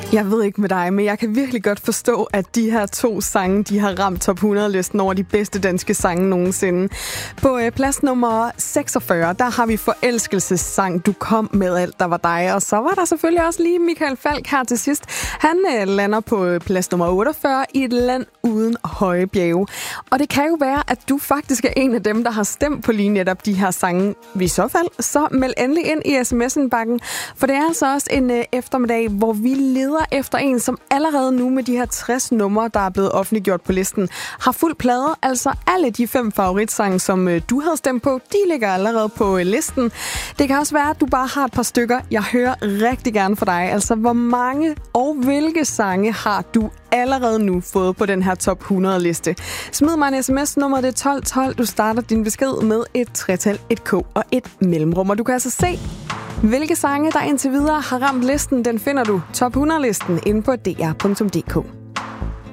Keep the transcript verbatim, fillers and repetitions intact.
Jeg ved ikke med dig, men jeg kan virkelig godt forstå, at de her to sange, de har ramt top hundrede-listen over de bedste danske sange nogensinde. På øh, plads nummer seksogfyrre, der har vi Forelskelsessang, Du kom med alt, der var dig. Og så var der selvfølgelig også lige Michael Falch her til sidst. Han øh, lander på plads nummer otteogfyrre i et land uden høje bjerge. Og det kan jo være, at du faktisk er en af dem, der har stemt på lige netop de her sange. I så fald, så meld endelig ind i sms'en-bakken, for det er altså også en øh, eftermiddag, hvor vi leder efter en, som allerede nu med de her tres numre, der er blevet offentliggjort på listen, har fuld plade. Altså alle de fem favoritsange, som øh, du havde stemt på, de ligger allerede på øh, listen. Det kan også være, at du bare har et par stykker. Jeg hører rigtig gerne fra dig. Altså, hvor mange og hvilke sange har du allerede nu fået på den her top hundrede-liste? Smid mig en sms, nummer det er tolv tolv. Du starter din besked med et tretal, et K og et mellemrum. Og du kan altså se, hvilke sange, der indtil videre har ramt listen. Den finder du top hundrede-listen inde på d r punktum d k.